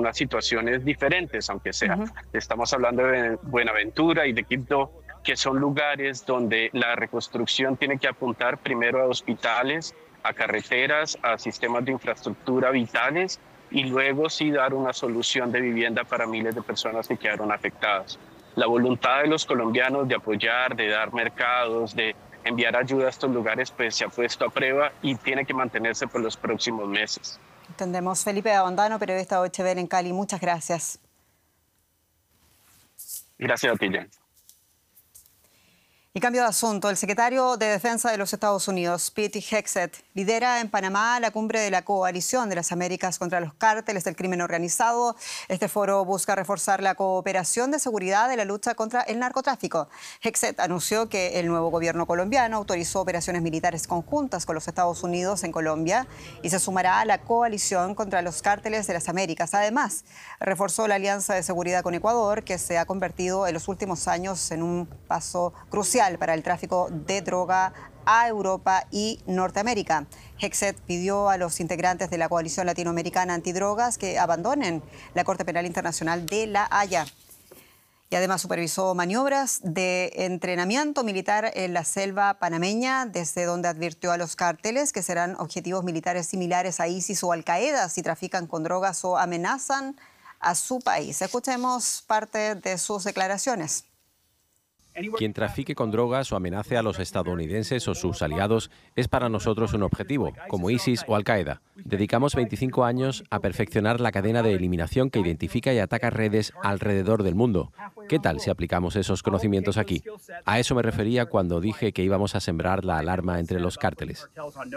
unas situaciones diferentes, aunque sea. Estamos hablando de Buenaventura y de Quibdó, que son lugares donde la reconstrucción tiene que apuntar primero a hospitales, a carreteras, a sistemas de infraestructura vitales y luego sí dar una solución de vivienda para miles de personas que quedaron afectadas. La voluntad de los colombianos de apoyar, de dar mercados, de enviar ayuda a estos lugares, pues se ha puesto a prueba y tiene que mantenerse por los próximos meses. Entendemos. Felipe Abondano, periodista de OHB en Cali. Muchas gracias. Gracias a ti, Jan. Y cambio de asunto, el secretario de Defensa de los Estados Unidos, Pete Hegseth, lidera en Panamá la cumbre de la Coalición de las Américas contra los cárteles del crimen organizado. Este foro busca reforzar la cooperación de seguridad de la lucha contra el narcotráfico. Hegseth anunció que el nuevo gobierno colombiano autorizó operaciones militares conjuntas con los Estados Unidos en Colombia y se sumará a la coalición contra los cárteles de las Américas. Además, reforzó la alianza de seguridad con Ecuador, que se ha convertido en los últimos años en un paso crucial para el tráfico de droga a Europa y Norteamérica. Hegseth pidió a los integrantes de la Coalición Latinoamericana Antidrogas que abandonen la Corte Penal Internacional de La Haya. Y además supervisó maniobras de entrenamiento militar en la selva panameña, desde donde advirtió a los cárteles que serán objetivos militares similares a ISIS o Al-Qaeda si trafican con drogas o amenazan a su país. Escuchemos parte de sus declaraciones. Quien trafique con drogas o amenace a los estadounidenses o sus aliados es para nosotros un objetivo, como ISIS o Al-Qaeda. Dedicamos 25 años a perfeccionar la cadena de eliminación que identifica y ataca redes alrededor del mundo. ¿Qué tal si aplicamos esos conocimientos aquí? A eso me refería cuando dije que íbamos a sembrar la alarma entre los cárteles.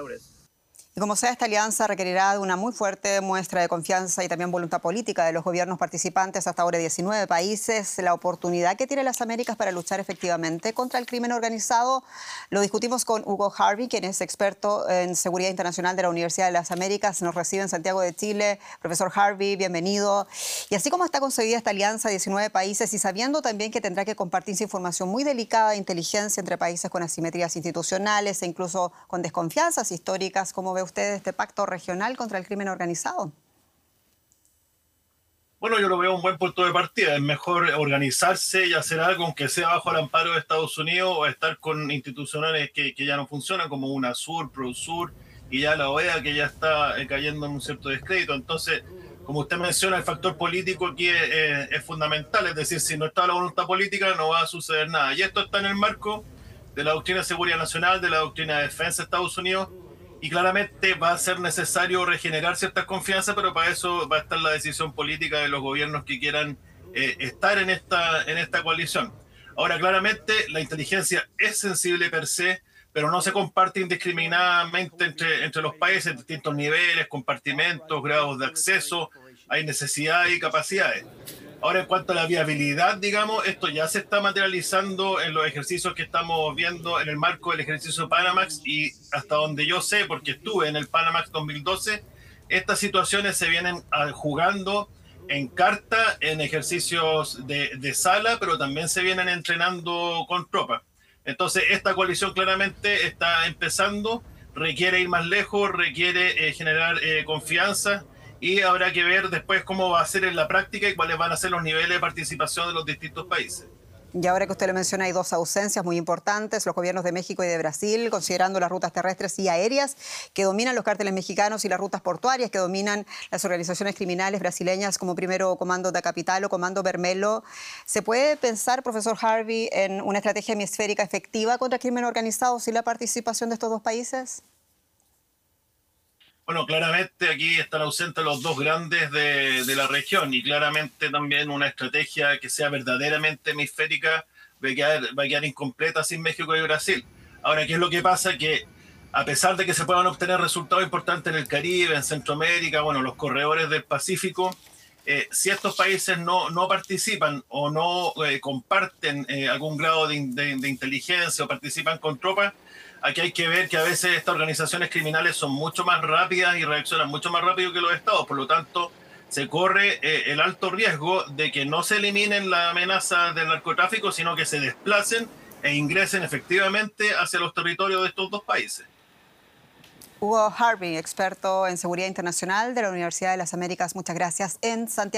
Y como sea, esta alianza requerirá de una muy fuerte muestra de confianza y también voluntad política de los gobiernos participantes, hasta ahora 19 países. La oportunidad que tiene las Américas para luchar efectivamente contra el crimen organizado lo discutimos con Hugo Harvey, quien es experto en seguridad internacional de la Universidad de las Américas. Nos recibe en Santiago de Chile. Profesor Harvey, bienvenido. Y así como está concebida esta alianza de 19 países y sabiendo también que tendrá que compartirse información muy delicada de inteligencia entre países con asimetrías institucionales e incluso con desconfianzas históricas, ¿cómo ve usted este pacto regional contra el crimen organizado? Bueno, yo lo veo un buen punto de partida. Es mejor organizarse y hacer algo, aunque sea bajo el amparo de Estados Unidos, o estar con institucionales que ya no funcionan, como UNASUR, PROSUR y ya la OEA, que ya está cayendo en un cierto descrédito. Entonces, como usted menciona, el factor político aquí es fundamental. Es decir, si no está la voluntad política, no va a suceder nada. Y esto está en el marco de la doctrina de seguridad nacional, de la doctrina de defensa de Estados Unidos. Y claramente va a ser necesario regenerar ciertas confianzas, pero para eso va a estar la decisión política de los gobiernos que quieran estar en esta coalición. Ahora, claramente, la inteligencia es sensible per se, pero no se comparte indiscriminadamente entre los países, en distintos niveles, compartimentos, grados de acceso, hay necesidades y capacidades. Ahora, en cuanto a la viabilidad, digamos, esto ya se está materializando en los ejercicios que estamos viendo en el marco del ejercicio Panamax, y hasta donde yo sé, porque estuve en el Panamax 2012, estas situaciones se vienen jugando en carta, en ejercicios de sala, pero también se vienen entrenando con tropas. Entonces, esta coalición claramente está empezando, requiere ir más lejos, requiere generar confianza, y habrá que ver después cómo va a ser en la práctica y cuáles van a ser los niveles de participación de los distintos países. Y ahora que usted lo menciona, hay dos ausencias muy importantes, los gobiernos de México y de Brasil, considerando las rutas terrestres y aéreas que dominan los cárteles mexicanos y las rutas portuarias que dominan las organizaciones criminales brasileñas como Primero Comando da Capital o Comando Vermelho. ¿Se puede pensar, profesor Harvey, en una estrategia hemisférica efectiva contra el crimen organizado sin la participación de estos dos países? Bueno, claramente aquí están ausentes los dos grandes de la región, y claramente también una estrategia que sea verdaderamente hemisférica va a quedar incompleta sin México y Brasil. Ahora, ¿qué es lo que pasa? Que a pesar de que se puedan obtener resultados importantes en el Caribe, en Centroamérica, bueno, los corredores del Pacífico, si estos países no participan o no comparten algún grado de inteligencia o participan con tropas, aquí hay que ver que a veces estas organizaciones criminales son mucho más rápidas y reaccionan mucho más rápido que los estados. Por lo tanto, se corre el alto riesgo de que no se eliminen la amenaza del narcotráfico, sino que se desplacen e ingresen efectivamente hacia los territorios de estos dos países. Hugo Harvey, experto en seguridad internacional de la Universidad de las Américas, muchas gracias. En Santiago.